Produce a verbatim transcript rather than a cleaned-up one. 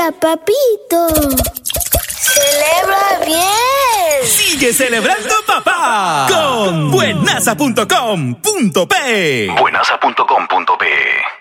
Hola, papito. ¡Celebra bien! ¡Sigue celebrando, papá! Con buenasa punto com punto pe. buenasa punto com punto pe